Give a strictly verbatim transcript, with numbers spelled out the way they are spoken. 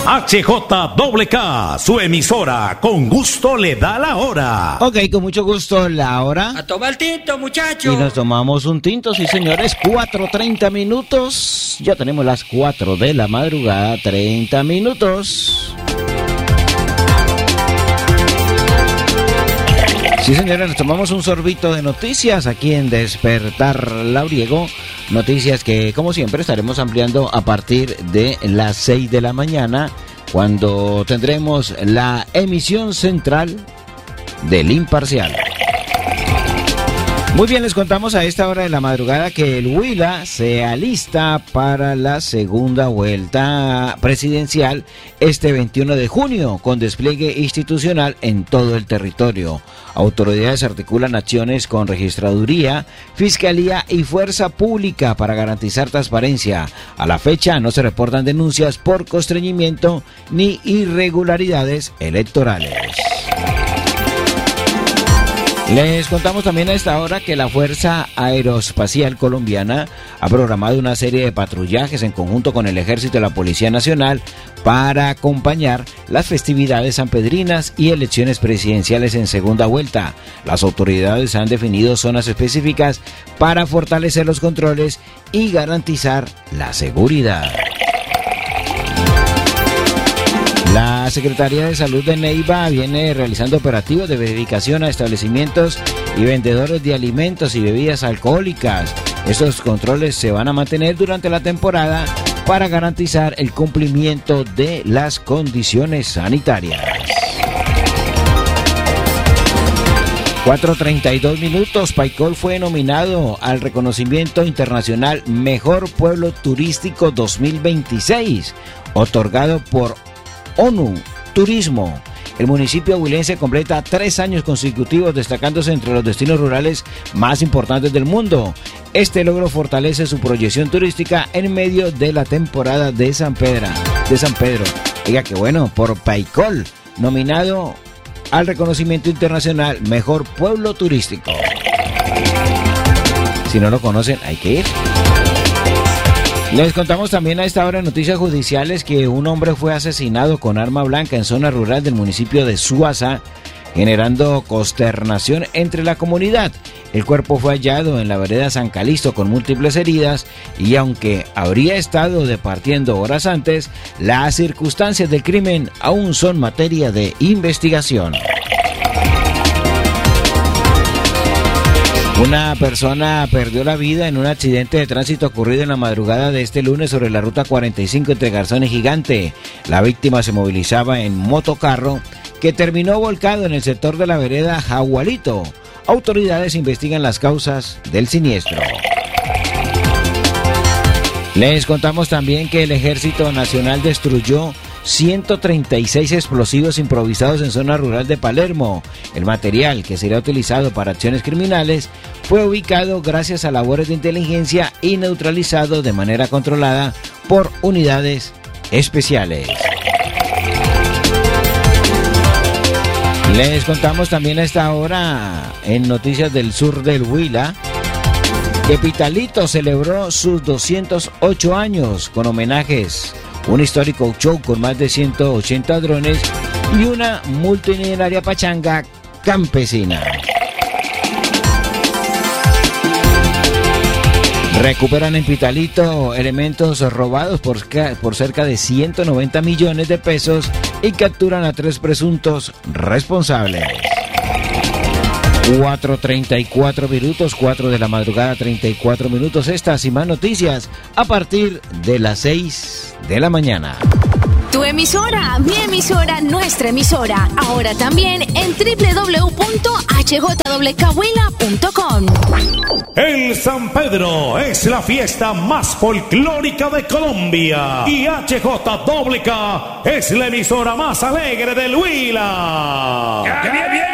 H J K K, su emisora, con gusto le da la hora. Ok, con mucho gusto la hora. A tomar tinto, muchachos. Y nos tomamos un tinto, sí señores, cuatro treinta minutos. Ya tenemos las cuatro de la madrugada, treinta minutos. Sí señores, nos tomamos un sorbito de noticias aquí en Despertar Lauriego. Noticias que, como siempre, estaremos ampliando a partir de las seis de la mañana, cuando tendremos la emisión central del Imparcial. Muy bien, les contamos a esta hora de la madrugada que el Huila se alista para la segunda vuelta presidencial este veintiuno de junio, con despliegue institucional en todo el territorio. Autoridades articulan acciones con registraduría, fiscalía y fuerza pública para garantizar transparencia. A la fecha no se reportan denuncias por constreñimiento ni irregularidades electorales. Les contamos también a esta hora que la Fuerza Aeroespacial Colombiana ha programado una serie de patrullajes en conjunto con el Ejército y la Policía Nacional para acompañar las festividades sanpedrinas y elecciones presidenciales en segunda vuelta. Las autoridades han definido zonas específicas para fortalecer los controles y garantizar la seguridad. La Secretaría de Salud de Neiva viene realizando operativos de verificación a establecimientos y vendedores de alimentos y bebidas alcohólicas. Estos controles se van a mantener durante la temporada para garantizar el cumplimiento de las condiciones sanitarias. cuatro treinta y dos minutos, Paicol fue nominado al reconocimiento internacional Mejor Pueblo Turístico dos mil veintiséis, otorgado por ONU Turismo. El municipio huilense completa tres años consecutivos destacándose entre los destinos rurales más importantes del mundo. Este logro fortalece su proyección turística en medio de la temporada de San Pedro. De San Pedro. Oiga, qué bueno, por Paicol, nominado al reconocimiento internacional Mejor Pueblo Turístico. Si no lo conocen, hay que ir. Les contamos también a esta hora noticias judiciales que un hombre fue asesinado con arma blanca en zona rural del municipio de Suaza, generando consternación entre la comunidad. El cuerpo fue hallado en la vereda San Calixto con múltiples heridas y aunque habría estado departiendo horas antes, las circunstancias del crimen aún son materia de investigación. Una persona perdió la vida en un accidente de tránsito ocurrido en la madrugada de este lunes sobre la ruta cuarenta y cinco entre Garzón y Gigante. La víctima se movilizaba en motocarro que terminó volcado en el sector de la vereda Jagualito. Autoridades investigan las causas del siniestro. Les contamos también que el Ejército Nacional destruyó ciento treinta y seis explosivos improvisados en zona rural de Palermo. El material que sería utilizado para acciones criminales fue ubicado gracias a labores de inteligencia y neutralizado de manera controlada por unidades especiales. Les contamos también a esta hora en Noticias del Sur del Huila que Pitalito celebró sus doscientos ocho años con homenajes, un histórico show con más de ciento ochenta drones y una multitudinaria pachanga campesina. Recuperan en Pitalito elementos robados por, por cerca de ciento noventa millones de pesos y capturan a tres presuntos responsables. cuatro treinta y cuatro minutos, cuatro de la madrugada, treinta y cuatro minutos. Estas y más noticias a partir de las seis de la mañana. Tu emisora, mi emisora, nuestra emisora. Ahora también en doble u doble u doble u punto h j k k huila punto com. El San Pedro es la fiesta más folclórica de Colombia y H J K K es la emisora más alegre del Huila. ¡Ya, bien, bien!